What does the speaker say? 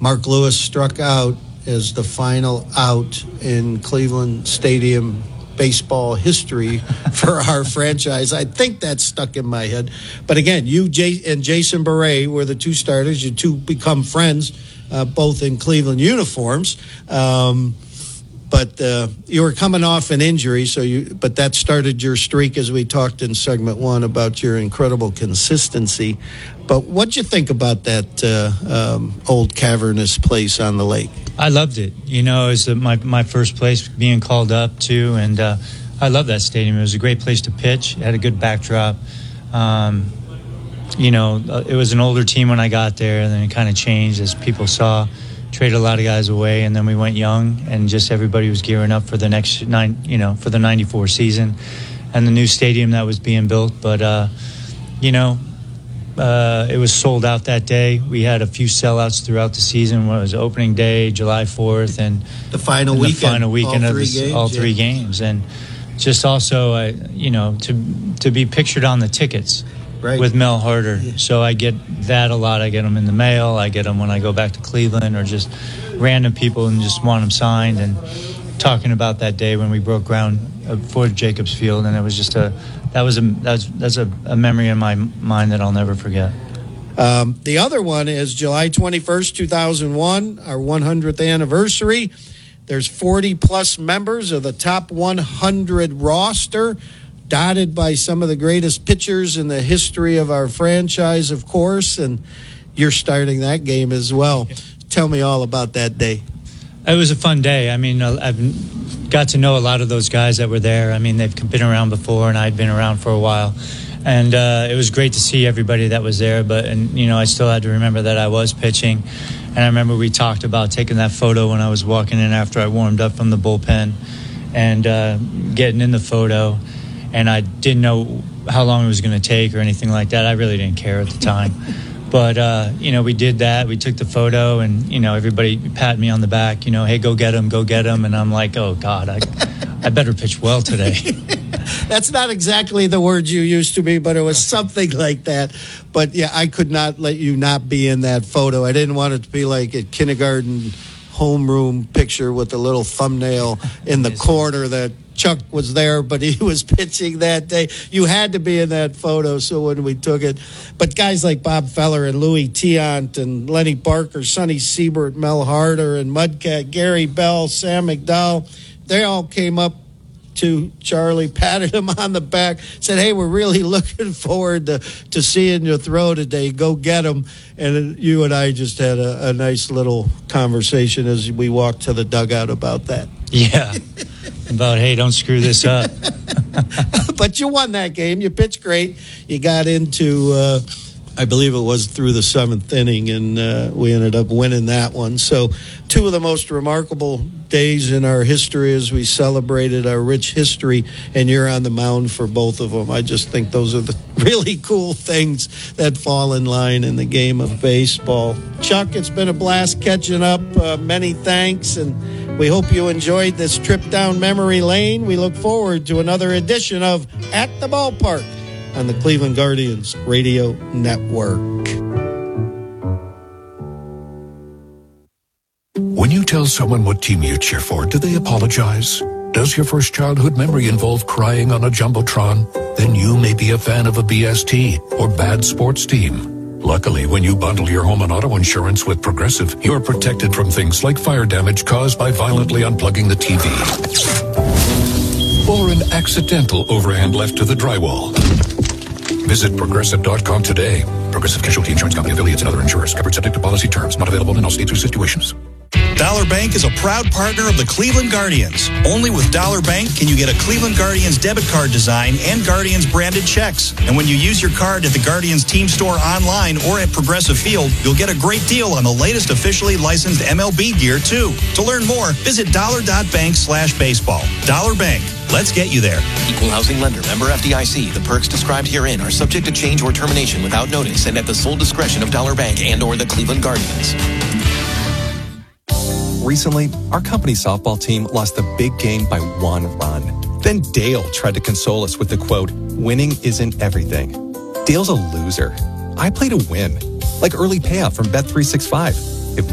Mark Lewis struck out as the final out in Cleveland Stadium baseball history for our franchise. I think that's stuck in my head. But again, you and Jason Beret were the two starters. You two become friends, both in Cleveland uniforms. But you were coming off an injury, but that started your streak, as we talked in segment one about your incredible consistency. But what'd you think about that old cavernous place on the lake? I loved it. It was my first place being called up to, and I love that stadium. It was a great place to pitch. It had a good backdrop. It was an older team when I got there, and then it kind of changed as people saw. Traded a lot of guys away, and then we went young, and just everybody was gearing up for the next for the '94 season, and the new stadium that was being built. But it was sold out that day. We had a few sellouts throughout the season. It was opening day, July 4th, and the final weekend all three games, and just also to be pictured on the tickets. Right. With Mel Harder. Yeah. So I get that a lot. I get them in the mail. I get them when I go back to Cleveland, or just random people and just want them signed, and talking about that day when we broke ground for Jacobs Field. And it was just that's a memory in my mind that I'll never forget. The other one is July 21st, 2001, our 100th anniversary. There's 40-plus members of the top 100 roster, dotted by some of the greatest pitchers in the history of our franchise, of course, and you're starting that game as well. Tell me all about that day. It was a fun day. I mean, I've got to know a lot of those guys that were there. I mean, they've been around before, and I'd been around for a while. And it was great to see everybody that was there. I still had to remember that I was pitching. And I remember we talked about taking that photo when I was walking in after I warmed up from the bullpen, and getting in the photo. And I didn't know how long it was going to take or anything like that. I really didn't care at the time. But, we did that. We took the photo, and, everybody patted me on the back, hey, go get him. And I'm like, oh, God, I better pitch well today. That's not exactly the words you used to me, but it was something like that. But, yeah, I could not let you not be in that photo. I didn't want it to be like a kindergarten homeroom picture with a little thumbnail in the corner that Chuck was there, but he was pitching that day. You had to be in that photo, so when we took it. But guys like Bob Feller and Louis Tiant and Lenny Barker, Sonny Siebert, Mel Harder, and Mudcat, Gary Bell, Sam McDowell, they all came up to Charlie, patted him on the back, said, hey, we're really looking forward to seeing you throw today. Go get him. And you and I just had a nice little conversation as we walked to the dugout about that. Yeah. About, hey, don't screw this up. But you won that game. You pitched great. You got into, I believe it was through the seventh inning, and we ended up winning that one. So two of the most remarkable days in our history as we celebrated our rich history, and you're on the mound for both of them. I just think those are the really cool things that fall in line in the game of baseball. Chuck, it's been a blast catching up. Many thanks, and we hope you enjoyed this trip down memory lane. We look forward to another edition of At the Ballpark on the Cleveland Guardians Radio Network. When you tell someone what team you cheer for, do they apologize? Does your first childhood memory involve crying on a Jumbotron? Then you may be a fan of a BST or bad sports team. Luckily, when you bundle your home and auto insurance with Progressive, you're protected from things like fire damage caused by violently unplugging the TV or an accidental overhand left to the drywall. Visit Progressive.com today. Progressive Casualty Insurance Company, affiliates, and other insurers. Covered subject to policy terms. Not available in all states or situations. Dollar Bank is a proud partner of the Cleveland Guardians. Only with Dollar Bank can you get a Cleveland Guardians debit card design and Guardians branded checks. And when you use your card at the Guardians team store online or at Progressive Field, you'll get a great deal on the latest officially licensed MLB gear, too. To learn more, visit dollar.bank/baseball. Dollar Bank. Let's get you there. Equal housing lender. Member FDIC. The perks described herein are subject to change or termination without notice and at the sole discretion of Dollar Bank and or the Cleveland Guardians. Recently, our company softball team lost the big game by 1 run. Then Dale tried to console us with the quote, "Winning isn't everything." Dale's a loser. I play to win, like early payout from Bet365.